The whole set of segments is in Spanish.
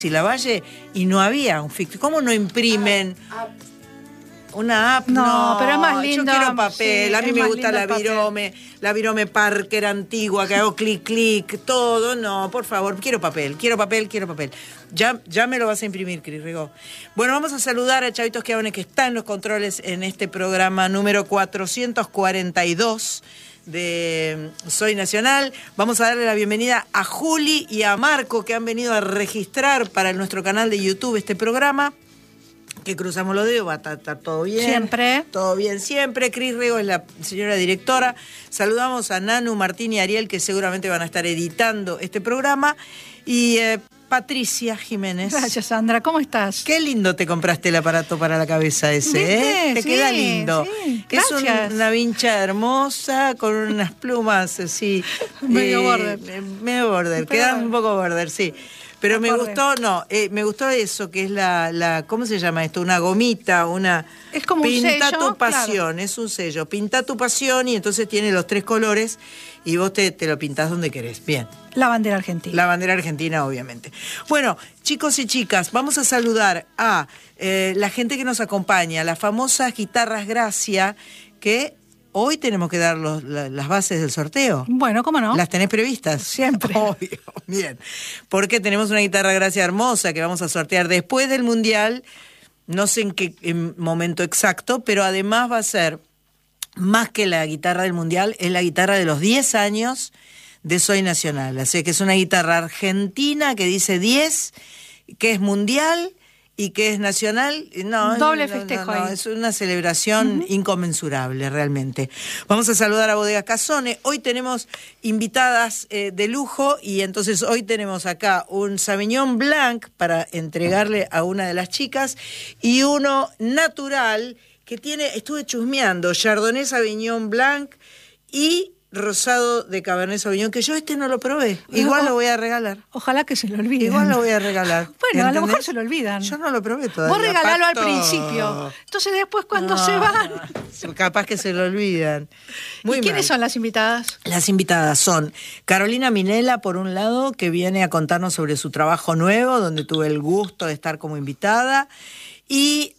Lavalle y no había un ficticio. ¿Cómo no imprimen una app? No, pero es más lindo. Yo quiero papel, sí, a mí me gusta la Virome Parker antigua, que hago clic, todo. No, por favor, quiero papel. Ya me lo vas a imprimir, Cris Rigó. Bueno, vamos a saludar a Chavito Schiavone, que está en los controles en este programa número 442 de Soy Nacional. Vamos a darle la bienvenida a Juli y a Marco, que han venido a registrar para nuestro canal de YouTube este programa, que cruzamos los dedos, va a estar todo bien. Siempre. Todo bien siempre. Cris Rigo es la señora directora. Saludamos a Nanu, Martín y Ariel, que seguramente van a estar editando este programa. Y Patricia Jiménez. Gracias, Sandra. ¿Cómo estás? Qué lindo te compraste el aparato para la cabeza ese, ¿eh? Te queda lindo. Sí, es gracias. Una vincha hermosa con unas plumas así. Medio border. Medio border. Quedan un poco border, sí. Pero me gustó, me gustó eso, que es la ¿cómo se llama esto? Una gomita, es como Pinta un sello, tu pasión, claro. Es un sello. Pinta tu pasión y entonces tiene los 3 colores y vos te lo pintás donde querés. Bien. La bandera argentina. La bandera argentina, obviamente. Bueno, chicos y chicas, vamos a saludar a la gente que nos acompaña, las famosas guitarras Gracia, que hoy tenemos que dar las bases del sorteo. Bueno, ¿cómo no? ¿Las tenés previstas? Siempre. Obvio, bien. Porque tenemos una guitarra Gracia hermosa que vamos a sortear después del Mundial, no sé en qué momento exacto, pero además va a ser, más que la guitarra del Mundial, es la guitarra de los 10 años de Soy Nacional. Así que es una guitarra argentina que dice 10, que es mundial y que es nacional. Doble festejo ahí. Es una celebración inconmensurable, realmente. Vamos a saludar a Bodegas Casone. Hoy tenemos invitadas de lujo y entonces hoy tenemos acá un Sauvignon Blanc para entregarle a una de las chicas y uno natural que estuve chusmeando, Chardonnay Sauvignon Blanc y rosado de Cabernet Sauvignon, que yo no lo probé. Igual lo voy a regalar. Ojalá que se lo olviden. Igual lo voy a regalar. Bueno, a lo mejor se lo olvidan. Yo no lo probé todavía. Vos regalalo Pato. al principio. Entonces después cuando se van... Capaz que se lo olvidan. Muy ¿Y quiénes son las invitadas? Las invitadas son Carolina Minella, por un lado, que viene a contarnos sobre su trabajo nuevo, donde tuve el gusto de estar como invitada. Y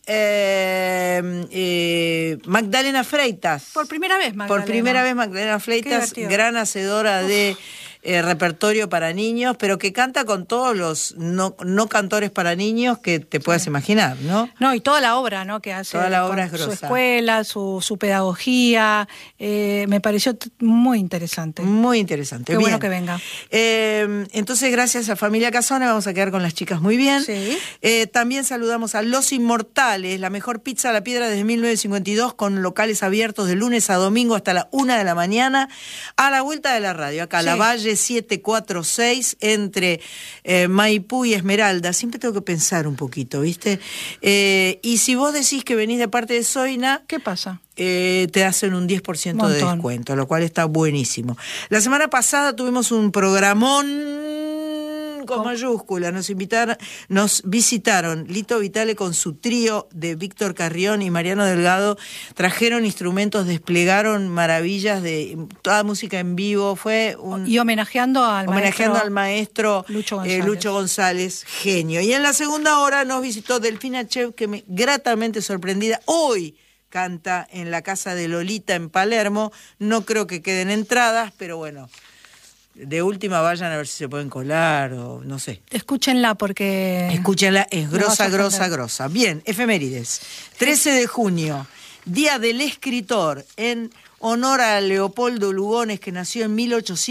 Magdalena Freitas. Por primera vez, Magdalena. Por primera vez, Magdalena Freitas, gran hacedora de repertorio para niños, pero que canta con todos los no cantores para niños que te puedas imaginar, ¿no? No, y toda la obra, ¿no? Que hace. Toda la obra es su grosa. escuela, su pedagogía. Me pareció muy interesante. Muy interesante. Qué bien. Bueno que venga. Entonces, gracias a Familia Casone, vamos a quedar con las chicas muy bien. Sí. También saludamos a Los Inmortales, la mejor pizza a la piedra desde 1952, con locales abiertos de lunes a domingo hasta la 1 de la mañana, a la vuelta de la radio, acá, La Valle 746, entre Maipú y Esmeralda. Siempre tengo que pensar un poquito, ¿viste? Y si vos decís que venís de parte de Soina, ¿qué pasa? Te hacen un 10% de descuento, lo cual está buenísimo. La semana pasada tuvimos un programón con mayúscula. Nos visitaron Lito Vitale con su trío de Víctor Carrión y Mariano Delgado. Trajeron instrumentos, desplegaron maravillas de toda música en vivo. Y homenajeando al maestro Lucho González, genio. Y en la segunda hora nos visitó Delfina Chev, que me gratamente sorprendida. Hoy canta en la casa de Lolita en Palermo. No creo que queden entradas, pero bueno, de última vayan a ver si se pueden colar o no sé. Escúchenla porque... Escúchenla, es grosa. Bien, efemérides. 13 de junio, Día del Escritor, en honor a Leopoldo Lugones, que nació en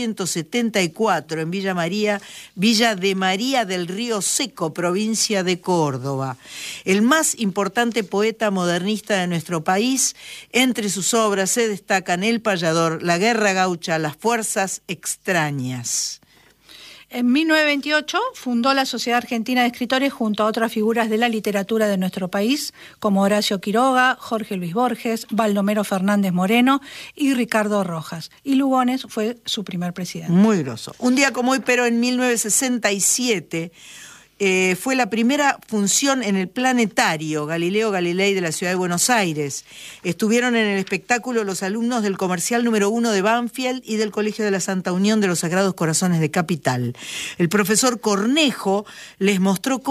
1874 en Villa de María del Río Seco, provincia de Córdoba. El más importante poeta modernista de nuestro país. Entre sus obras se destacan El Payador, La Guerra Gaucha, Las Fuerzas Extrañas. En 1928 fundó la Sociedad Argentina de Escritores junto a otras figuras de la literatura de nuestro país, como Horacio Quiroga, Jorge Luis Borges, Baldomero Fernández Moreno y Ricardo Rojas. Y Lugones fue su primer presidente. Muy groso. Un día como hoy, pero en 1967, fue la primera función en el Planetario Galileo Galilei de la ciudad de Buenos Aires. Estuvieron en el espectáculo los alumnos del comercial número 1 de Banfield y del Colegio de la Santa Unión de los Sagrados Corazones de Capital. El profesor Cornejo les mostró